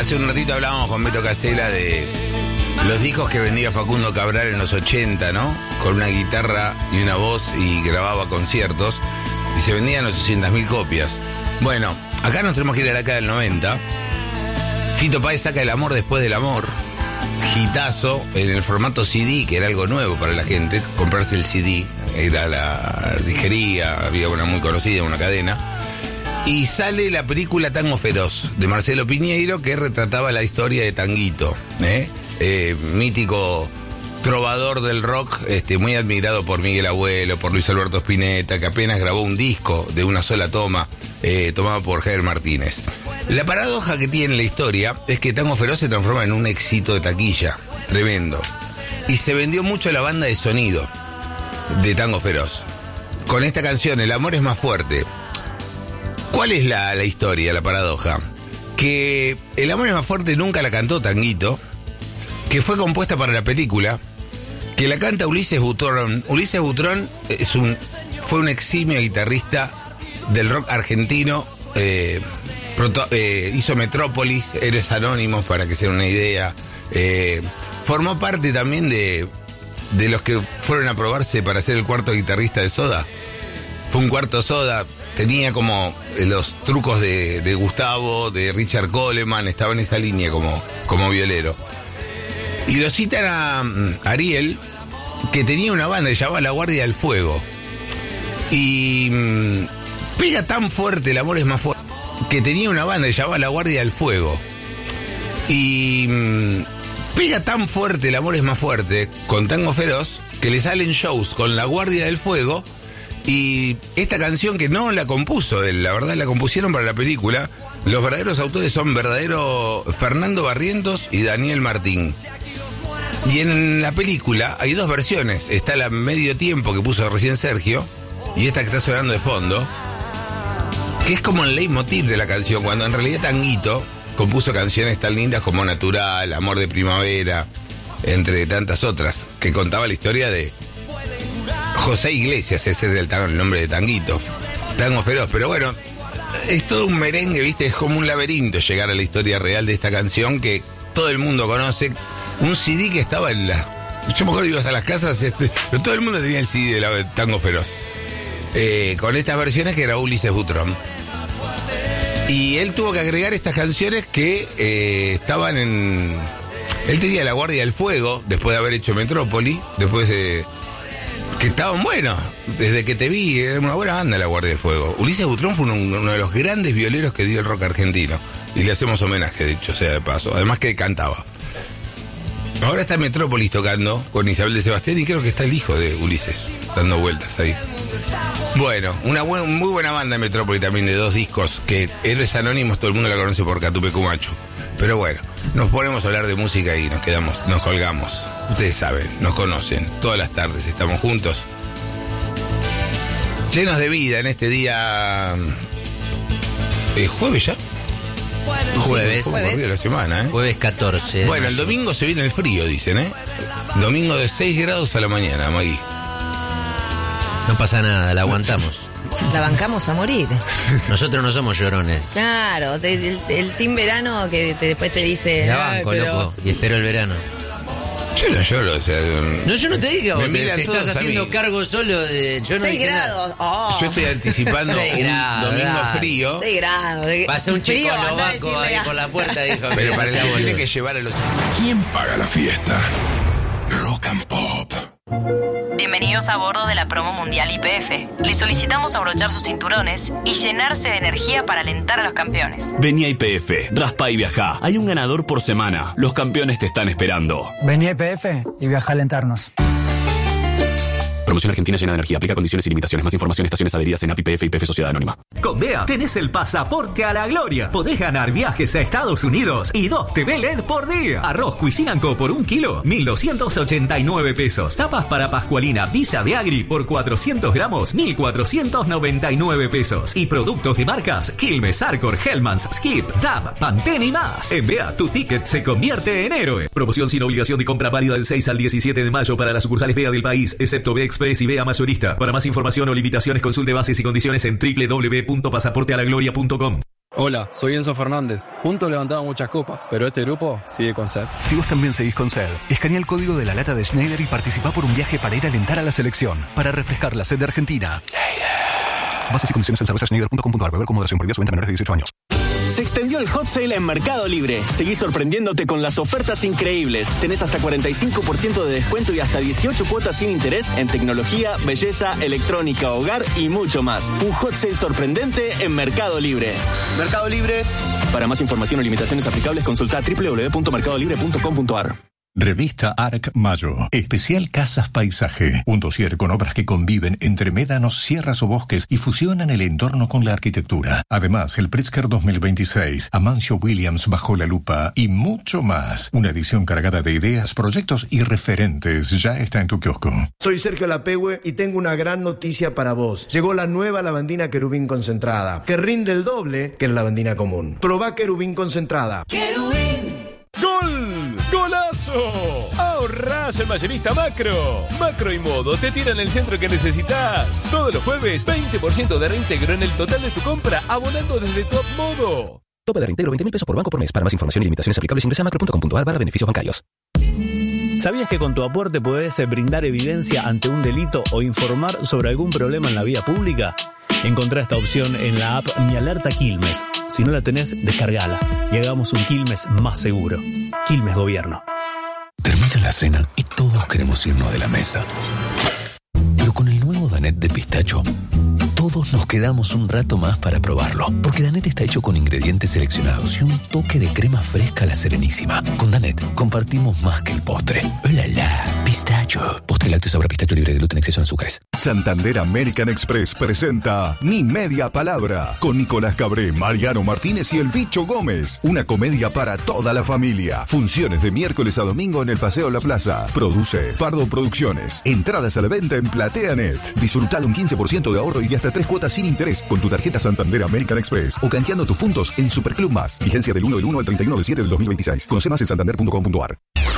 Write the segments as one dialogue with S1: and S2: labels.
S1: Hace un ratito hablábamos con Beto Casella de los discos que vendía Facundo Cabral en los 80, ¿no? Con una guitarra y una voz y grababa conciertos y se vendían 800.000 copias. Bueno, acá nos tenemos que ir a la década del 90. Fito Páez saca El amor después del amor. Hitazo en el formato CD, que era algo nuevo para la gente. Comprarse el CD, era la disquería, había una muy conocida, una cadena. Y sale la película Tango Feroz, de Marcelo Piñeiro, que retrataba la historia de Tanguito, mítico trovador del rock, muy admirado por Miguel Abuelo, por Luis Alberto Spinetta, que apenas grabó un disco de una sola toma, tomado por Javier Martínez. La paradoja que tiene la historia es que Tango Feroz se transforma en un éxito de taquilla, tremendo. Y se vendió mucho la banda de sonido de Tango Feroz. Con esta canción, El amor es más fuerte. ¿Cuál es la historia, la paradoja? Que El amor es más fuerte nunca la cantó Tanguito, que fue compuesta para la película, que la canta Ulises Butrón. Ulises Butrón fue un eximio guitarrista del rock argentino, hizo Metrópolis, Héroes Anónimos, para que se den una idea. Formó parte también de los que fueron a probarse para ser el cuarto guitarrista de Soda. Fue un cuarto Soda. Tenía como los trucos de Gustavo, de Richard Coleman, estaba en esa línea como violero. Y lo citan a Ariel, que tenía una banda que se llamaba La Guardia del Fuego. Y pega tan fuerte, El amor es más fuerte, que tenía una banda que se llamaba La Guardia del Fuego. Y pega tan fuerte, El amor es más fuerte, con Tango Feroz, que le salen shows con La Guardia del Fuego. Y esta canción, que no la compuso él, la verdad la compusieron para la película. Los verdaderos autores son Fernando Barrientos y Daniel Martín. Y en la película hay dos versiones. Está la medio tiempo que puso recién Sergio, y esta que está sonando de fondo, que es como el leitmotiv de la canción, cuando en realidad Tanguito compuso canciones tan lindas como Natural, Amor de Primavera, entre tantas otras, que contaba la historia de José Iglesias. Ese es el nombre de Tanguito, Tango Feroz. Pero bueno, es todo un merengue, ¿viste? Es como un laberinto llegar a la historia real de esta canción que todo el mundo conoce. Un CD que estaba en yo me acuerdo que ibas a las casas, pero todo el mundo tenía el CD de Tango Feroz. Con estas versiones que grabó Ulises Butrón. Y él tuvo que agregar estas canciones que estaban en... Él tenía La Guardia del Fuego, después de haber hecho Metrópoli, después de... que estaban buenos. Desde que te vi, era una buena banda La Guardia del Fuego. Ulises Butrón fue uno de los grandes violeros que dio el rock argentino. Y le hacemos homenaje, dicho sea de paso. Además que cantaba. Ahora está Metrópolis tocando con Isabel de Sebastián, y creo que está el hijo de Ulises dando vueltas ahí. Bueno, muy buena banda Metrópolis también, de 2 discos, que Héroes Anónimos todo el mundo la conoce por Catupecu Machu. Pero bueno, nos ponemos a hablar de música y nos colgamos. Ustedes saben, nos conocen, todas las tardes estamos juntos, llenos de vida en este día. ¿Jueves ya?
S2: Jueves.
S1: De la semana,
S2: Jueves 14.
S1: Bueno, el domingo se viene el frío, dicen, Domingo de 6 grados a la mañana, Magui.
S2: No pasa nada, la aguantamos.
S3: La bancamos a morir.
S2: Nosotros no somos llorones.
S3: Claro, el team verano que después te dice...
S2: La banco, loco, y espero el verano.
S1: Yo no lloro, o sea...
S2: No, yo no te digo, te estás haciendo
S1: mí.
S2: Cargo solo de... Yo no
S3: 6 grados. Oh.
S1: Yo estoy anticipando un domingo frío.
S3: 6 grados.
S2: Pasó un chico eslovaco ahí por la puerta, dijo...
S1: Pero para eso tiene que llevar a los...
S4: ¿Quién paga la fiesta? Rock and Pop.
S5: Bienvenidos a bordo de la promo mundial YPF. Les solicitamos abrochar sus cinturones y llenarse de energía para alentar a los campeones.
S6: Vení a YPF, raspa y viajá. Hay un ganador por semana. Los campeones te están esperando.
S7: Vení a YPF y viaja a alentarnos.
S6: Promoción Argentina llena de energía. Aplica condiciones y limitaciones. Más información, estaciones adheridas en API, YPF y YPF Sociedad Anónima.
S8: Con Bea tenés el pasaporte a la gloria. Podés ganar viajes a Estados Unidos y 2 TV LED por día. Arroz Cuisine & Co por 1 kilo, 1.289 pesos. Tapas para Pascualina Villa de Agri por 400 gramos, 1.499 pesos. Y productos de marcas Quilmes, Arcor, Hellmann's, Skip, Dab, Pantene y más. En Bea, tu ticket se convierte en héroe. Promoción sin obligación de compra, válida del 6 al 17 de mayo para las sucursales Bea del país, excepto Bea Express y Bea Mayorista. Para más información o limitaciones, consulte bases y condiciones en www.pasaportealagloria.com.
S9: Hola, soy Enzo Fernández. Juntos levantamos muchas copas, pero este grupo sigue con sed.
S10: Si vos también seguís con sed, escanea el código de la lata de Schneider y participá por un viaje para ir a alentar a la selección, para refrescar la sed de Argentina. Bases y condiciones en cervezaschneider.com.ar. Beber con moderación. Prohibida su venta a menores de 18 años.
S11: Se extendió el hot sale en Mercado Libre. Seguí sorprendiéndote con las ofertas increíbles. Tenés hasta 45% de descuento y hasta 18 cuotas sin interés en tecnología, belleza, electrónica, hogar y mucho más. Un hot sale sorprendente en Mercado Libre. Mercado Libre. Para más información o limitaciones aplicables, consulta www.mercadolibre.com.ar.
S12: Revista Arc Mayo, especial Casas Paisaje, un dossier con obras que conviven entre médanos, sierras o bosques y fusionan el entorno con la arquitectura. Además, el Pritzker 2026, Amancio Williams bajo la lupa y mucho más. Una edición cargada de ideas, proyectos y referentes ya está en tu kiosco.
S13: Soy Sergio Lapehue y tengo una gran noticia para vos. Llegó la nueva lavandina Querubín concentrada, que rinde el doble que la lavandina común. Probá Querubín concentrada.
S14: ¡Querubín! ¡Gol! ¡Golazo! ¡Ahorrás en Mayorista Macro! Macro y Modo te tiran el centro que necesitas. Todos los jueves, 20% de reintegro en el total de tu compra, abonando desde Top Modo.
S8: Tope de reintegro 20.000 pesos por banco por mes. Para más información y limitaciones aplicables ingresa a macro.com.ar/beneficios bancarios.
S15: ¿Sabías que con tu aporte podés brindar evidencia ante un delito o informar sobre algún problema en la vía pública? Encontrá esta opción en la app Mi Alerta Quilmes. Si no la tenés, descargala y hagamos un Quilmes más seguro. Quilmes Gobierno.
S4: Termina la cena y todos queremos irnos de la mesa. Pero con el nuevo Danette de pistacho, todos nos quedamos un rato más para probarlo. Porque Danette está hecho con ingredientes seleccionados y un toque de crema fresca a la Serenísima. Con Danette compartimos más que el postre. ¡Hola, la! Pistacho. Postre lácteo sabor a pistacho libre de gluten, exceso en azúcares.
S16: Santander American Express presenta Ni Media Palabra con Nicolás Cabré, Mariano Martínez y el Bicho Gómez. Una comedia para toda la familia. Funciones de miércoles a domingo en el Paseo La Plaza. Produce Pardo Producciones. Entradas a la venta en PlateaNet. Disfruta de un 15% de ahorro y hasta 3 cuotas sin interés con tu tarjeta Santander American Express o canjeando tus puntos en Superclub Más. Vigencia del 1/1 al 31/7 del 2026. Conoce más en santander.com.ar.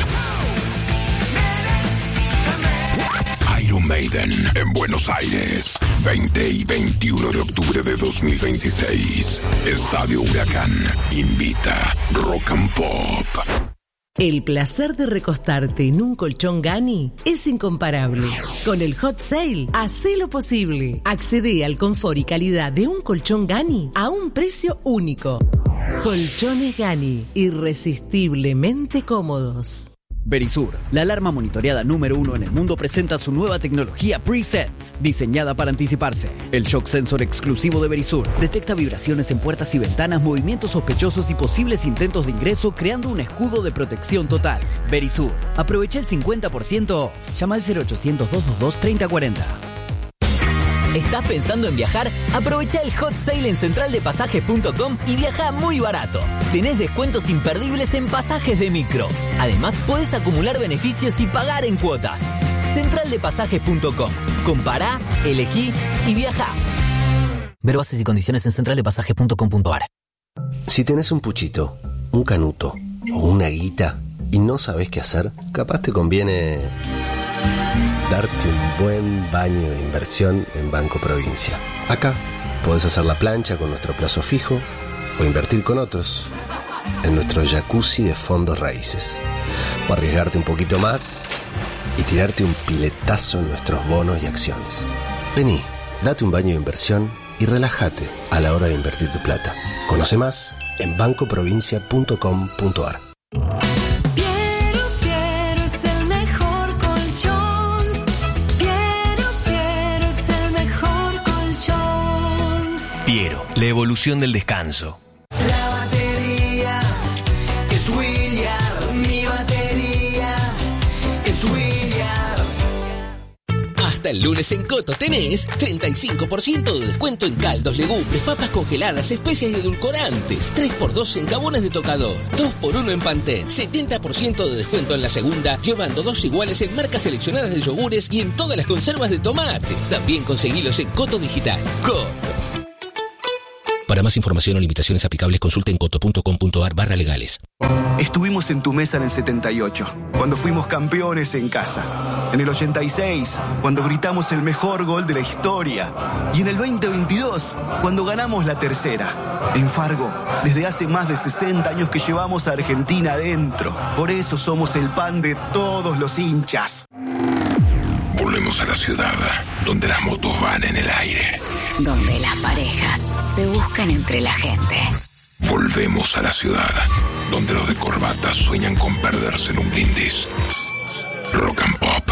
S4: Iron Maiden en Buenos Aires, 20 y 21 de octubre de 2026. Estadio Huracán invita Rock and Pop.
S17: El placer de recostarte en un colchón Gani es incomparable. Con el Hot Sale, hacé lo posible. Accede al confort y calidad de un colchón Gani a un precio único. Colchones Gani, irresistiblemente cómodos.
S18: Verisur, la alarma monitoreada número 1 en el mundo, presenta su nueva tecnología Pre-Sense, diseñada para anticiparse. El shock sensor exclusivo de Verisur detecta vibraciones en puertas y ventanas, movimientos sospechosos y posibles intentos de ingreso, creando un escudo de protección total. Verisur, aprovecha el 50% off. Llama al 0800-222-3040.
S19: ¿Estás pensando en viajar? Aprovecha el hot sale en centraldepasajes.com y viaja muy barato. Tenés descuentos imperdibles en pasajes de micro. Además, podés acumular beneficios y pagar en cuotas. Centraldepasajes.com. Compará, elegí y viajá. Ver bases y condiciones en centraldepasajes.com.ar.
S20: Si tenés un puchito, un canuto o una guita y no sabés qué hacer, capaz te conviene darte un buen baño de inversión en Banco Provincia. Acá podés hacer la plancha con nuestro plazo fijo o invertir con otros en nuestro jacuzzi de fondos raíces. O arriesgarte un poquito más y tirarte un piletazo en nuestros bonos y acciones. Vení, date un baño de inversión y relájate a la hora de invertir tu plata. Conoce más en bancoprovincia.com.ar.
S21: Piero, la evolución del descanso.
S14: La batería es Williard, mi batería es Williard.
S22: Hasta el lunes en Coto tenés 35% de descuento en caldos, legumbres, papas congeladas, especias y edulcorantes. 3x2 en jabones de tocador. 2x1 en Pantene. 70% de descuento en la segunda, llevando 2 iguales en marcas seleccionadas de yogures y en todas las conservas de tomate. También conseguilos en Coto Digital. Coto. Para más información o limitaciones aplicables, consulten coto.com.ar/legales.
S2: Estuvimos en tu mesa en el 78, cuando fuimos campeones en casa. En el 86, cuando gritamos el mejor gol de la historia. Y en el 2022, cuando ganamos la tercera. En Fargo, desde hace más de 60 años que llevamos a Argentina adentro. Por eso somos el pan de todos los hinchas.
S3: Volvemos a la ciudad, donde las motos van en el aire.
S23: Donde las parejas se buscan entre la gente.
S3: Volvemos a la ciudad, donde los de corbata sueñan con perderse en un brindis. Rock and Pop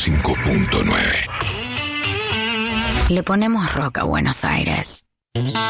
S3: 95.9.
S23: Le ponemos rock a Buenos Aires.